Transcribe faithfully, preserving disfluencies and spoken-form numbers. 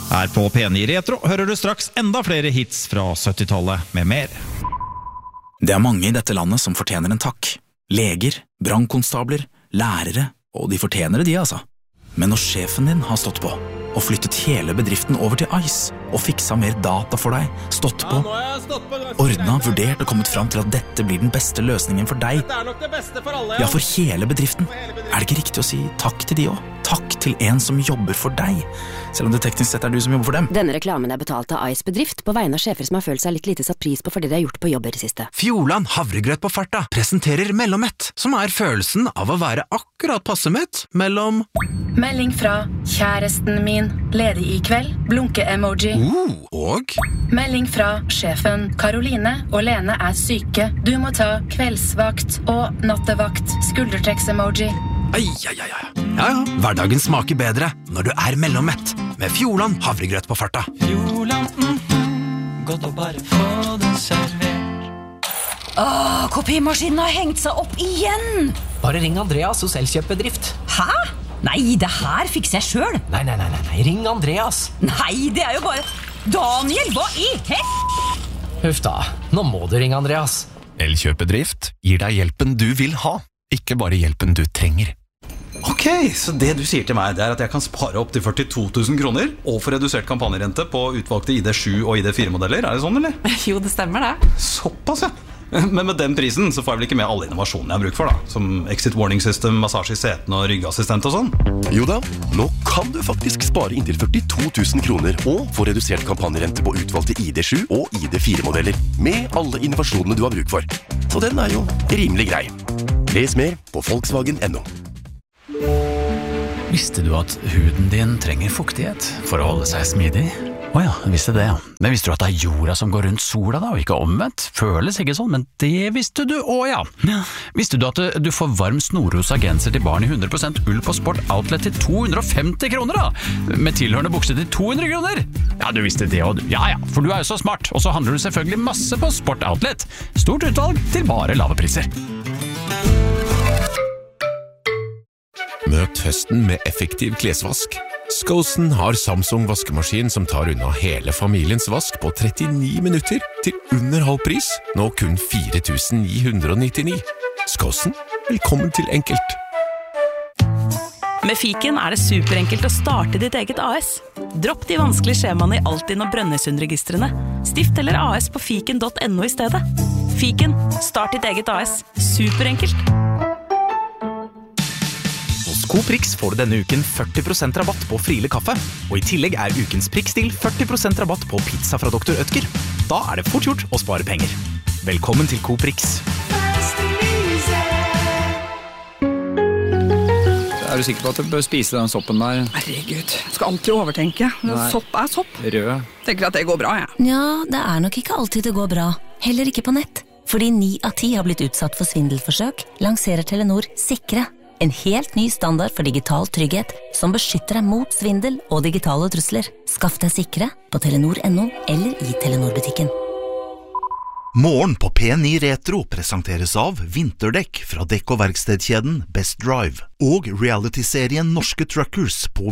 Her på P ni Retro hører du straks enda flere hits fra syttitallet med mer. Det er mange i dette landet som fortjener en takk. Leger, brannkonstabler, lærere, og de fortjener det de, altså. Men når sjefen din har stått på, og flyttet hele bedriften over til Ice, og fiksa mer data for deg, stått på, ordna, vurdert og kommet fram til at dette blir den beste løsningen for deg, ja, for hele bedriften, er det ikke riktig å si takk til de også? Takk til en som jobber for deg, selv om det teknisk sett er du som jobber for dem. Denne reklamen er betalt av Ice bedrift på vegne av sjefer som har følt seg litt lite satt pris på fordi de har gjort på jobber i siste. Fjordland havregrøt på farta presenterer Mellommett, som er følelsen av å være akkurat passe mett mellom... Melding fra kjæresten min, ledig i kveld, blunke-emoji. Uh, og... Melding fra sjefen, Karoline og Lene er syke. Du må ta kveldsvakt og nattevakt, skuldertrekks-emoji. Ai, ai, ai, ai. Ja, ja, hverdagen smaker bedre når du er mellommett med Fjordland havregrøt på farta. Fjordland, mm, godt å bare få det servert. Åh, kopimaskinen har hengt seg opp igjen! Bare ring Andreas hos Elkjøp-bedrift. Hæ? Nei, det her fikser jeg selv. Nei, nei, nei, nei, ring Andreas. Nei, det er jo bare... Daniel, hva i hett? Huff da, nå må du ringe Andreas. Elkjøp-bedrift gir deg hjelpen du vil ha, ikke bare hjelpen du trenger. Ok, så det du sier til meg, det er at jeg kan spare opp til førtito tusen kroner og få redusert kampanjerente på utvalgte I D sju og I D fire modeller, er det sånn, eller? Jo, det stemmer det. Såpass, ja. Men med den prisen så får jeg vel ikke med alle innovasjonene jeg har bruk for, da. Som exit warning system, massasje i setene og ryggassistent og sånn. Jo da, nå kan du faktisk spare inntil førtito tusen kroner og få redusert kampanjerente på utvalgte I D sju og I D fire modeller, med alle innovasjonene du har bruk for. Så den er jo rimelig grei. Les mer på Volkswagen punktum no. Visste du at huden din trenger fuktighet for å holde seg smidig? Åja, visste det, ja. Men visste du at det er jorda som går rundt sola da, og ikke omvendt? Føles ikke sånn, men det visste du, åja. Ja. Visste du at du får varm snorrosa genser til barn i hundre prosent ull på Sport Outlet til to hundre og femti kroner da? Med tilhørende bukse til to hundre kroner? Ja, du visste det, og ja, ja, for du er jo så smart. Og så handler du selvfølgelig masse på Sport Outlet. Stort utvalg til bare lave priser. Møt høsten med effektiv klesvask. Skosen har Samsung vaskemaskin som tar unna hele familiens vask på trettini minutter til under halv pris, nå kun fire tusen ni hundre nittini. Skosen, velkommen til enkelt. Med Fiken er det superenkelt å starte ditt eget A S. Dropp de vanskelige skjemaene i Altinn og Brønnøysundregistrene. Stift eller A S på fiken punktum no i stedet. Fiken, start ditt eget A S. Superenkelt. Coop Prix får du denne uken førti prosent rabatt på Friele kaffe, og i tillegg er ukens Prix-stil førti prosent rabatt på pizza fra doktor Ødker. Da er det fort gjort å spare penger. Velkommen til Coop Prix. Er du sikker på at du bør spise den soppen der? Herregud, jeg skal alltid overtenke. Sopp er sopp. Rød. Tenker at det går bra, jeg. Ja, det er nok ikke alltid det går bra. Heller ikke på nett. Fordi ni av ti har blitt utsatt for svindelforsøk, lanserer Telenor Sikre. En helt ny standard for digital trygghet som beskytter deg mot svindel og digitale trusler. Skaff deg Sikre på telenor punktum no eller i Telenor-butikken. Morgen på P ni Retro presenteres av vinterdekk fra dekk- og verkstedkjeden Best Drive og reality-serien Norske Truckers på